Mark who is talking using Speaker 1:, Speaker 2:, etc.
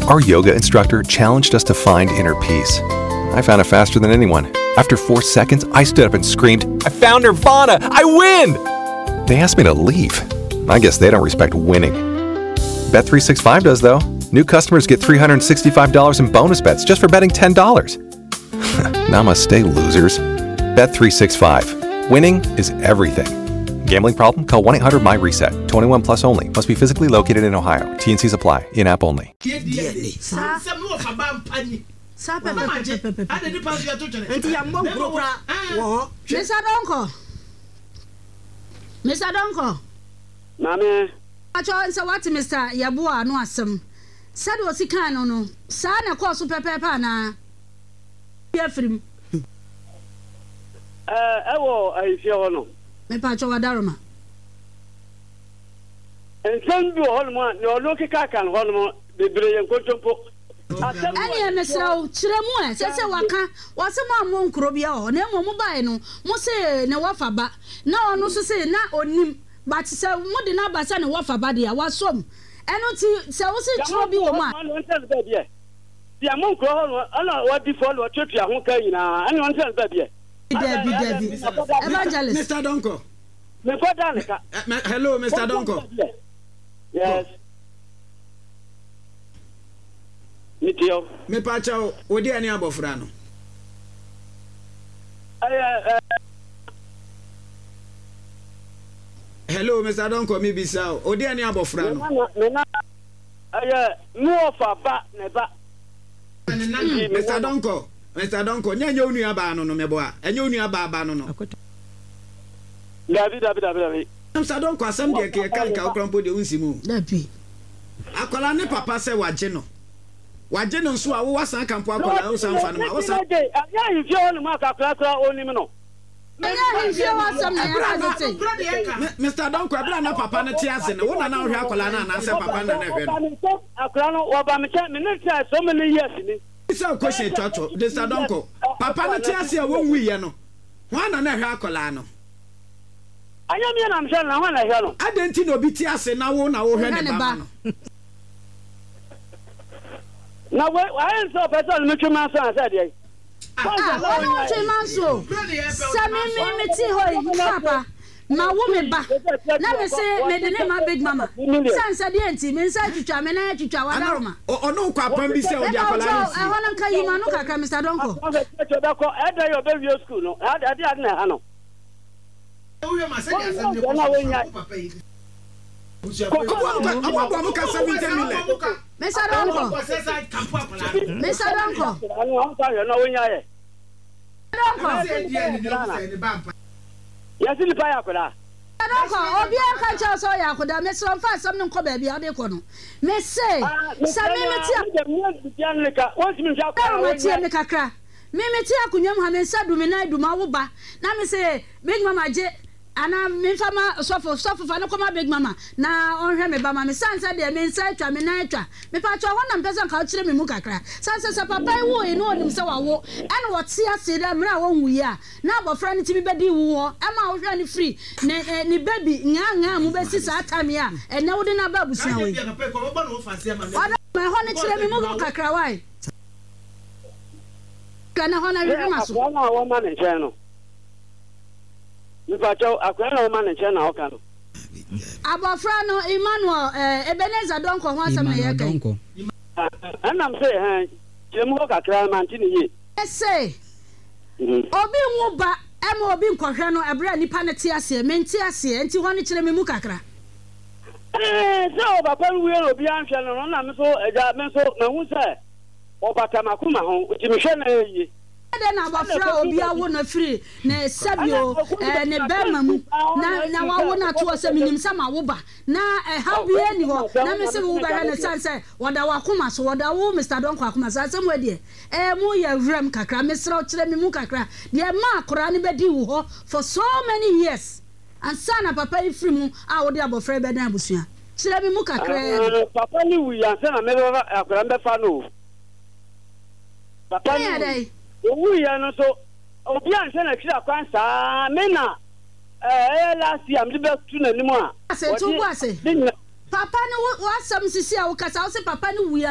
Speaker 1: Our yoga instructor challenged us to find inner peace. I found it faster than anyone. After 4 seconds, I stood up and screamed, "I found Nirvana! I win!" They asked me to leave. I guess they don't respect winning. Bet365 does, though. New customers get $365 in bonus bets just for betting $10. Namaste, losers. Bet365. Winning is everything. Gambling problem? Call 1-800-MY-RESET. 21 plus only. Must be physically located in Ohio. T&Cs apply. In-app only.
Speaker 2: Mr. Donko.
Speaker 3: Mame.
Speaker 2: Acho what Mr. Yabua no asem. Said was he can no. Sana course pepe na. Yefrim.
Speaker 3: Ewo ahifia no.
Speaker 2: Me pa cho wadaroma.
Speaker 3: Ensan bi ho no ne oloki kaka no no bebre yen kontompo.
Speaker 2: Ani emesraw kiremu e sese waka wasema amon krobia ho na emo bae no mo se ne wafa ba na ono so se na onim but se mo de na ba se ne wafa ba de a wasom eno ti se wo se krobi wo ma
Speaker 3: ti amon kro ho no ana wadi fo lo tutua ho ka yina ani on tell ba bia
Speaker 2: Debbie. Evangelist.
Speaker 4: Mr. Donko.
Speaker 3: Me foda nka.
Speaker 4: Hello, Mr. Donko.
Speaker 3: Yes. Mitio.
Speaker 4: Me pacha odi ani abofra no. Hello, Mr. Donko, me bisa odi ani abofra no.
Speaker 3: Me na no ofa ba ne ba.
Speaker 4: Mr. Donko, nya onua ba no mebo a. Enya onua ba no.
Speaker 3: David.
Speaker 4: Mr. Donko asem de ke ka okrampo de unsimu.
Speaker 2: Dabi.
Speaker 4: Akola ne papa se waje no nso a wo wasan kampo akola wo san fa no ma wo san.
Speaker 3: Ya hifie ho no ma ka kra onim no.
Speaker 2: Me ya hifie wa sam na ya say.
Speaker 4: Mr. Donko abra na papa ne tie ase no wo na hwe akola na se papa na hwe no.
Speaker 3: Akra no wo ba me ne tie so many years ni.
Speaker 4: Isa question chacho Mr. Donko papa ne tie ase a wo nwiye no ho na hwe akola no.
Speaker 3: Anya me na mhwe na ho na hwe no.
Speaker 4: Adenti no bi tie ase na wo hwe ne ba no.
Speaker 3: Na we I saw person me twema so an say dey.
Speaker 2: I twema so. Sa me ti ho papa. Ma wo me ba. Na me say me de ne ma big mama. San sa dey enti me nsa twitwa me na twitwa wadaroma.
Speaker 4: Ono kwa pam bi say o dia kola ni.
Speaker 2: I want nka yi ma no kaka Mr. Donko.
Speaker 3: E dey your baby school no. I dey na ha no.
Speaker 5: We ma say dey asem dey papa yi.
Speaker 4: Mr.
Speaker 2: Obi aka cha so ya koda me so fa asem no nko ba bia de ko no me say sa me me kakra me ti akunyam ha me nsa du me na du ma wo ba na me say big mama je ana me fama sofo fa no koma big mama na onhwe me ba ma me sansa de me nsa atwa me na atwa me pa atwa ho na mpesa ka kire me mu kakra sansa sa papa wo e no onim se wawo ene wo te ase da mra wo nwuyi a na abofra ne ti bi bedi wu ho ama wo hwe ne free ne baby nya mu be sisa atame a ene wo de na ba busia we ona me ho ne kire me mu kakra wai kana ho na hwe maso
Speaker 3: na wo ma ne che no Mipacho akwena o man nche na oka no.
Speaker 2: Abofra no Emmanuel Ebenezer Donko ho asem na ye kai.
Speaker 3: Anam say jemu ko kakra man ti ni ye.
Speaker 2: Say obi nwu ba ema obi nkohwe no ebra nipa ne tie ase menti ase enti ho ne kire me mu kakra.
Speaker 3: So papa wi obi anhwe no na me so eja me so na hu say obata makuma ho ti me hwe na ye.
Speaker 2: Na abofra obi awo na free na sabio ne bema mu na wawo na to se minim sama wo ba na ha bia ni ho na me se wo ba na sanse woda wakoma so woda wo Mr. Donko akoma so asem wade mu ya wram kakra me sra kire me mu kakra de ma akora ne bedi wo ho for so many years and sana papa ifri mu a wo de abofra be dan abusua kire me mu kakra
Speaker 3: papa ni wu ya sana me akora be fa no papa ni owu ya no so obi anse na kira kwan saa me na last year me be tu na nimu a
Speaker 2: ase tu bu ase papa ni wo asam sisi a wo kasa wo se papa ni wu